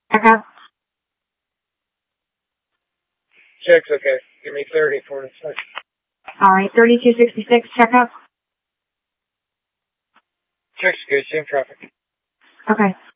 Checkup. Check's okay. Give me 30 for it. Alright, 3266, checkup. Check's good. Same traffic. Okay.